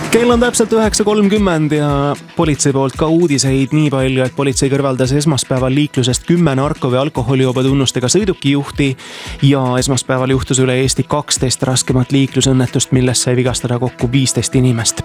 Kell on täpselt 9.30 ja politsei poolt ka uudiseid nii palju, et politsei kõrvaldas esmaspäeval liiklusest 10 narko- või alkoholioba tunnustega sõidukijuhti ja esmaspäeval juhtus üle Eesti 12 raskemat liiklusõnnetust, milles sai vigastada kokku 15 inimest.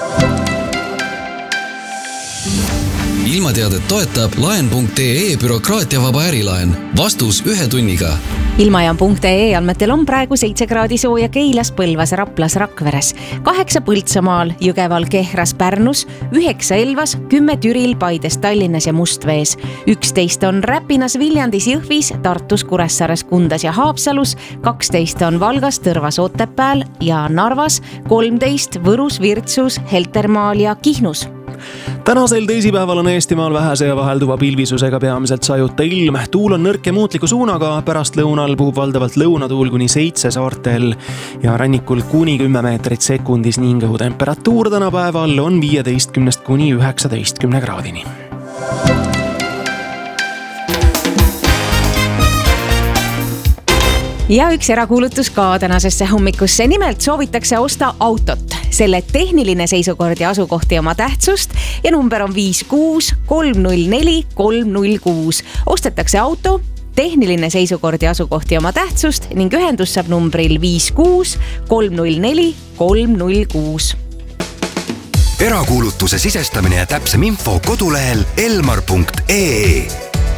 Ilmateadet toetab laen.ee bürokraatiavaba ärilaen. Vastus 1 tunniga. Ilmajaam.ee andmetel on praegu 7 kraadi sooja Keilas, Põlvas, Raplas, Rakveres, 8 Põltsamaal, Jõgeval, Kehras, Pärnus, 9 Elvas, 10 Türil, Paides, Tallinnas ja Mustvees, 11 on Räpinas, Viljandis, Jõhvis, Tartus, Kuressaares, Kundas ja Haapsalus, 12 on Valgas, Tõrvas, Otepääl ja Narvas, 13 Võrus, Virtsus, Heltermaal ja Kihnus. Tänasel teisipäeval on Eestimaal vähese ja vahelduva pilvisusega peamiselt sajuta ilm. Tuul on nõrk ja muutliku suunaga, pärast lõunal puhub valdavalt lõunatuul kuni 7 saartel ja rannikul kuni 10 meetrit sekundis ning õhutemperatuur tänapäeval on 15 kuni 19 kraadini. Ja üks erakuulutus ka tänasesse hommikusse. Nimelt soovitakse osta autot. Selle tehniline seisukord ja asukohti oma tähtsust ja number on 56 304 306. Ostetakse auto, tehniline seisukord ja asukohti oma tähtsust ning ühendus saab numbril 56 304 306. Erakuulutuse sisestamine ja täpsem info kodulehel elmar.ee.